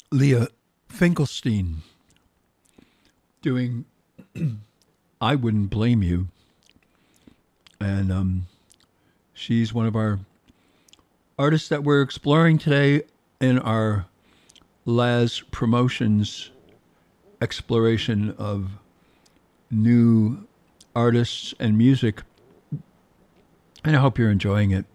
Leah Finkelstein doing I Wouldn't Blame You. And she's one of our artists that we're exploring today in our Laz Promotions exploration of new artists and music. And I hope you're enjoying it.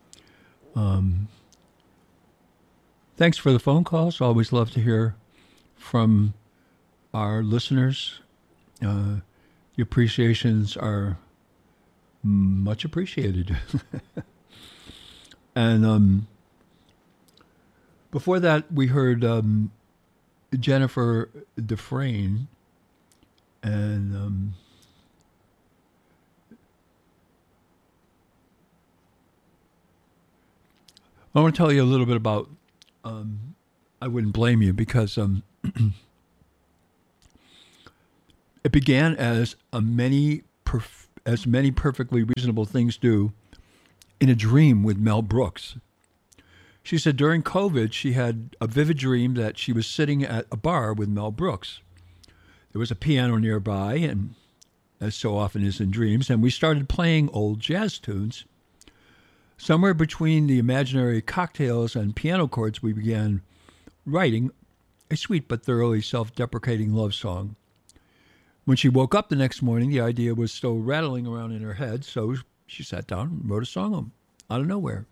Thanks for the phone calls. Always love to hear from our listeners. The appreciations are much appreciated. And before that, we heard Jennifer Dufresne, and I want to tell you a little bit about I Wouldn't Blame You, because it began as as many perfectly reasonable things do, in a dream with Mel Brooks. She said during COVID, she had a vivid dream that she was sitting at a bar with Mel Brooks. There was a piano nearby, and as so often is in dreams, and we started playing old jazz tunes. Somewhere between the imaginary cocktails and piano chords, we began writing a sweet but thoroughly self-deprecating love song. When she woke up the next morning, the idea was still rattling around in her head, so she sat down and wrote a song out of nowhere.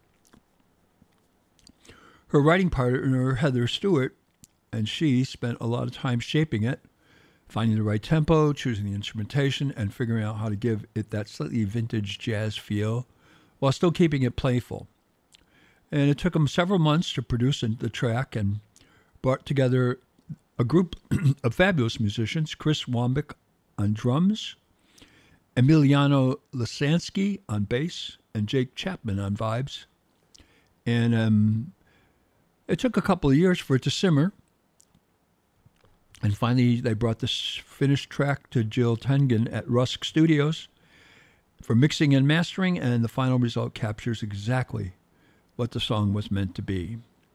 Her writing partner, Heather Stewart, and she spent a lot of time shaping it, finding the right tempo, choosing the instrumentation, and figuring out how to give it that slightly vintage jazz feel while still keeping it playful. And it took them several months to produce the track, and brought together a group of fabulous musicians: Chris Wambick on drums, Emiliano Lasansky on bass, and Jake Chapman on vibes. And it took a couple of years for it to simmer. And finally, they brought this finished track to Jill Tengen at Rusk Studios for mixing and mastering, and the final result captures exactly what the song was meant to be.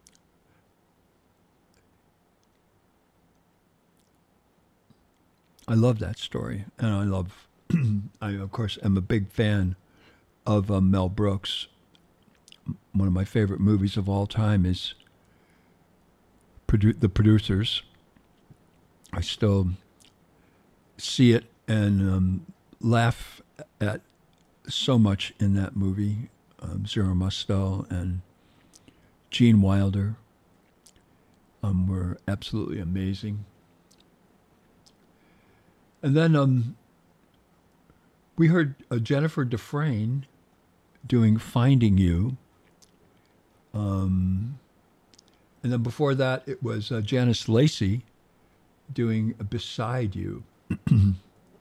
I love that story, and I of course am a big fan of Mel Brooks. One of my favorite movies of all time is The Producers. I still see it and laugh at so much in that movie. Zero Mostel and Gene Wilder were absolutely amazing. And then we heard Jennifer Dufresne doing Finding You. And then before that, it was Janice Lacey doing Beside You. And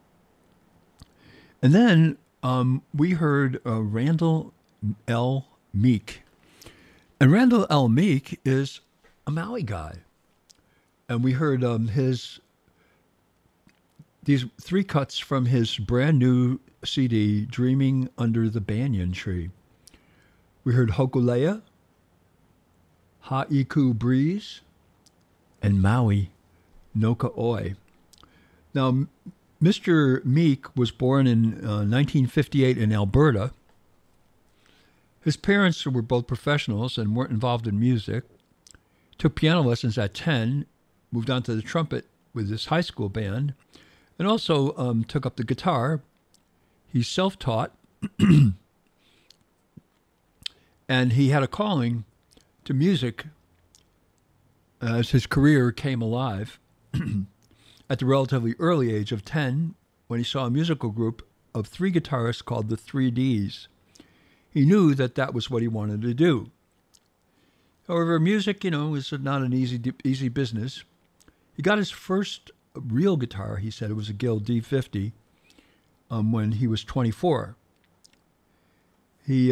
then we heard Randall L. Meek. And Randall L. Meek is a Maui guy. And we heard these three cuts from his brand new CD, Dreaming Under the Banyan Tree. We heard Hokulea, Ha'iku Breeze, and Maui Noka Oi. Now, Mr. Meek was born in 1958 in Alberta. His parents were both professionals and weren't involved in music. Took piano lessons at 10, moved on to the trumpet with his high school band, and also took up the guitar. He's self-taught, and he had a calling to music as his career came alive at the relatively early age of 10 when he saw a musical group of three guitarists called the 3Ds. He knew that was what he wanted to do. However, music, is not an easy business. He got his first real guitar, he said it was a Guild D50, when he was 24. He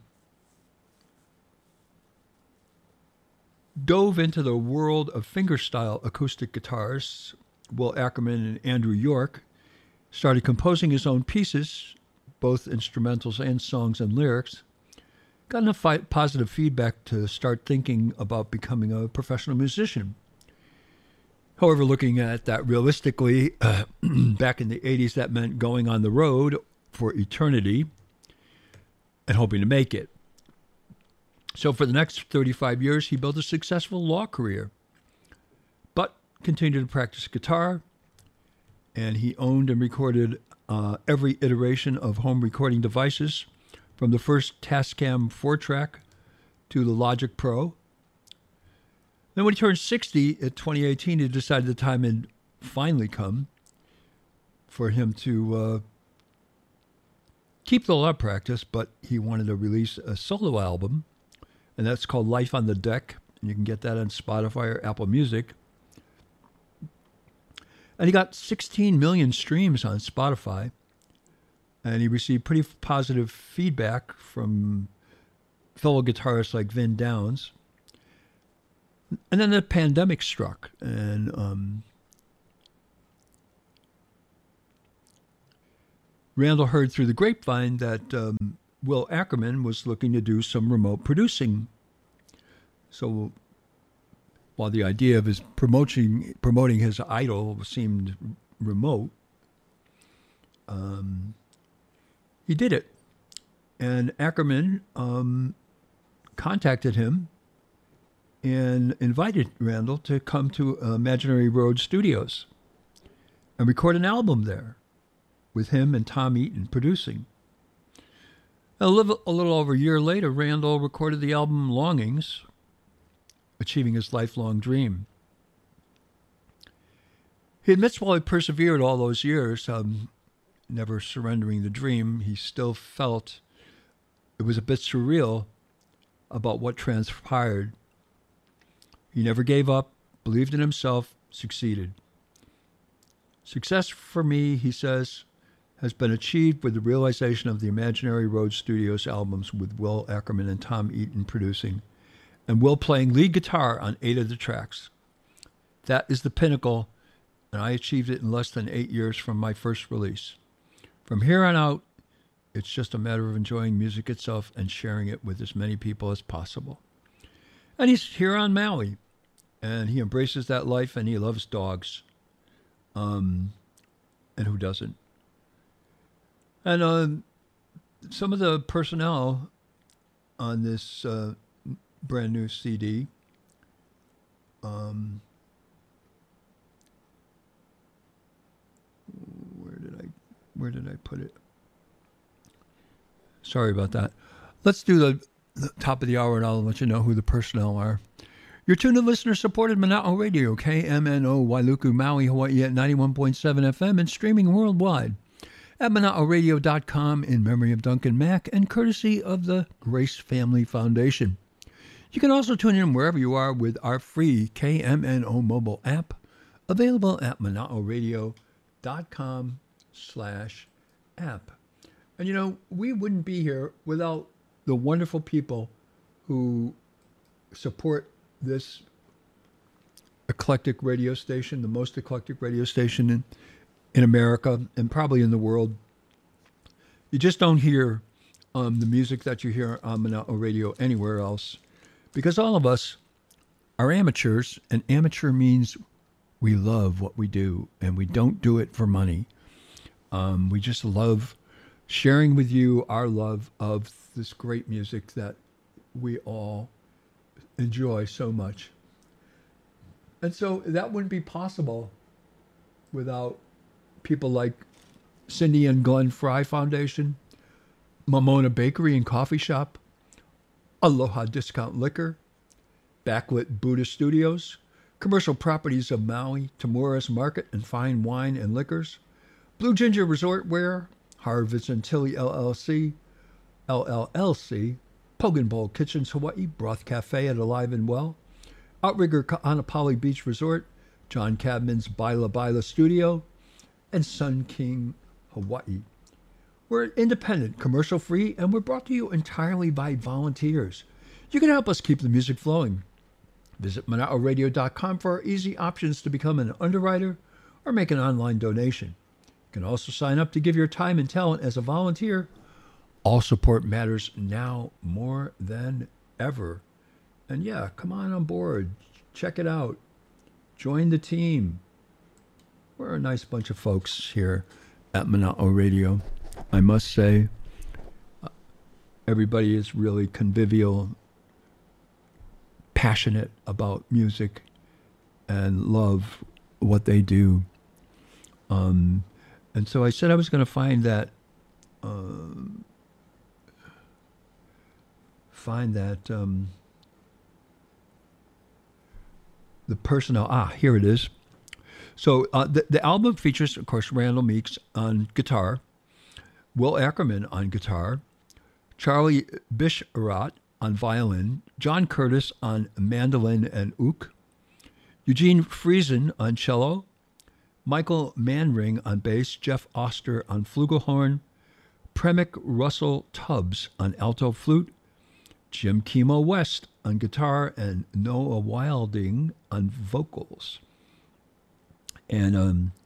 dove into the world of fingerstyle acoustic guitars. Will Ackerman and Andrew York started composing his own pieces, both instrumentals and songs and lyrics. Got enough positive feedback to start thinking about becoming a professional musician. However, looking at that realistically, back in the 80s, that meant going on the road for eternity and hoping to make it. So for the next 35 years, he built a successful law career, but continued to practice guitar, and he owned and recorded every iteration of home recording devices, from the first Tascam 4-track to the Logic Pro. Then when he turned 60 at 2018, he decided the time had finally come for him to keep the law practice, but he wanted to release a solo album, and that's called Life on the Deck. And you can get that on Spotify or Apple Music. And he got 16 million streams on Spotify, and he received pretty positive feedback from fellow guitarists like Vin Downs. And then the pandemic struck, and Randall heard through the grapevine that Will Ackerman was looking to do some remote producing. So while the idea of his promoting his idol seemed remote, he did it. And Ackerman contacted him and invited Randall to come to Imaginary Road Studios and record an album there with him and Tom Eaton producing. A little over a year later, Randall recorded the album Longings, achieving his lifelong dream. He admits while he persevered all those years, never surrendering the dream, he still felt it was a bit surreal about what transpired. He never gave up, believed in himself, succeeded. Success for me, he says, has been achieved with the realization of the Imaginary Road Studios albums with Will Ackerman and Tom Eaton producing, and Will playing lead guitar on 8 of the tracks. That is the pinnacle, and I achieved it in less than 8 years from my first release. From here on out, it's just a matter of enjoying music itself and sharing it with as many people as possible. And he's here on Maui, and he embraces that life, and he loves dogs. And who doesn't? And some of the personnel on this brand new CD, where did I put it? Sorry about that. Let's do the top of the hour, and I'll let you know who the personnel are. You're tuned to listener-supported Mana'o Radio, KMNO, Wailuku, Maui, Hawaii at 91.7 FM and streaming worldwide at Mana'oRadio.com in memory of Duncan Mack and courtesy of the Grace Family Foundation. You can also tune in wherever you are with our free KMNO mobile app, available at Mana'oRadio.com/app. And you know, we wouldn't be here without the wonderful people who support this eclectic radio station, the most eclectic radio station in America and probably in the world. You just don't hear the music that you hear on Mana'o Radio anywhere else, because all of us are amateurs, and amateur means we love what we do, and we don't do it for money. We just love sharing with you our love of this great music that we all enjoy so much. And so that wouldn't be possible without people like Cindy and Glenn Fry Foundation, Mamona Bakery and Coffee Shop, Aloha Discount Liquor, Backlit Buddha Studios, Commercial Properties of Maui, Tamura's Market and Fine Wine and Liquors, Blue Ginger Resort Wear, Harvest and Tilly LLC, Pogan Bowl Kitchens Hawaii, Broth Cafe at Alive and Well, Outrigger Ka'anapali Beach Resort, John Cadman's Baila Baila Studio, and Sun King Hawaii. We're independent, commercial-free, and we're brought to you entirely by volunteers. You can help us keep the music flowing. Visit Mana'oRadio.com for our easy options to become an underwriter or make an online donation. You can also sign up to give your time and talent as a volunteer. All support matters now more than ever. And yeah, come on board. Check it out. Join the team. We're a nice bunch of folks here at Mana'o Radio. I must say, everybody is really convivial, passionate about music, and love what they do. And so I said I was going to find that the personnel. Here it is. So the album features, of course, Randall Meeks on guitar, Will Ackerman on guitar, Charlie Bisharat on violin, John Curtis on mandolin and oud, Eugene Friesen on cello, Michael Manring on bass, Jeff Oster on flugelhorn, Premick Russell Tubbs on alto flute, Jim Kimo West on guitar, and Noah Wilding on vocals. And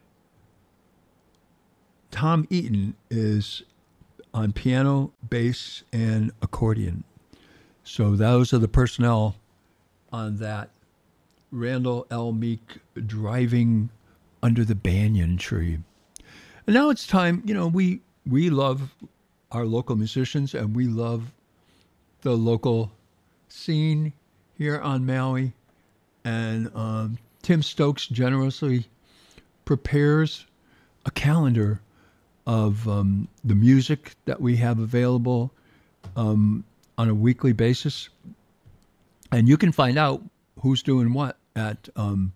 Tom Eaton is on piano, bass, and accordion. So those are the personnel on that Randall L. Meek Driving Under the Banyan Tree. And now it's time, we love our local musicians, and we love the local scene here on Maui. And Tim Stokes generously prepares a calendar of the music that we have available on a weekly basis. And you can find out who's doing what at the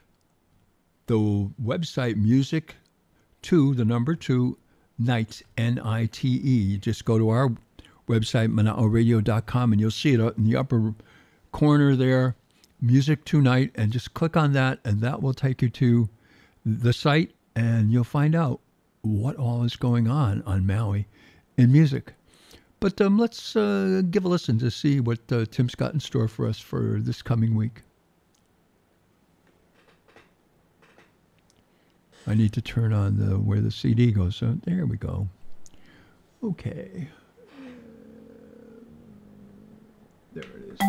website Music2 Nights, N-I-T-E. Just go to our website, Mana'oRadio.com, and you'll see it in the upper corner there, Music Tonight, and just click on that, and that will take you to the site, and you'll find out what all is going on Maui in music. But let's give a listen to see what Tim's got in store for us for this coming week. I need to turn on where the CD goes. So there we go. Okay. There it is.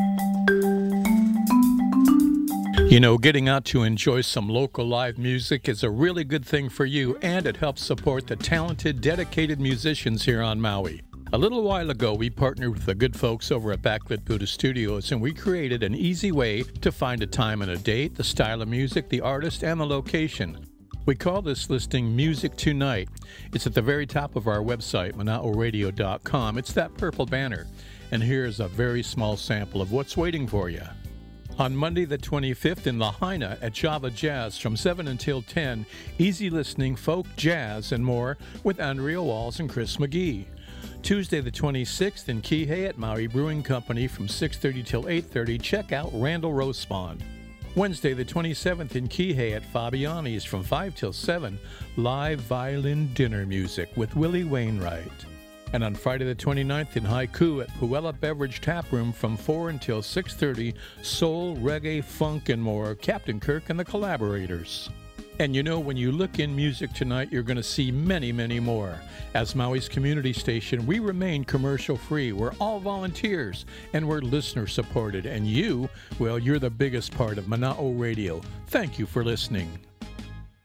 Getting out to enjoy some local live music is a really good thing for you, and it helps support the talented, dedicated musicians here on Maui. A little while ago, we partnered with the good folks over at Backlit Buddha Studios, and we created an easy way to find a time and a date, the style of music, the artist, and the location. We call this listing Music Tonight. It's at the very top of our website, Mana'oRadio.com. It's that purple banner. And here's a very small sample of what's waiting for you. On Monday the 25th in Lahaina at Java Jazz from 7 until 10, easy listening, folk, jazz, and more with Andrea Walls and Chris McGee. Tuesday the 26th in Kihei at Maui Brewing Company from 6:30 till 8:30, check out Randall Rospond. Wednesday the 27th in Kihei at Fabiani's from 5 till 7, live violin dinner music with Willie Wainwright. And on Friday the 29th in Haiku at Puella Beverage Tap Room from 4 until 6:30, soul, reggae, funk, and more, Captain Kirk and the Collaborators. And when you look in Music Tonight, you're going to see many, many more. As Maui's community station, we remain commercial-free. We're all volunteers, and we're listener-supported. And you're the biggest part of Mana'o Radio. Thank you for listening.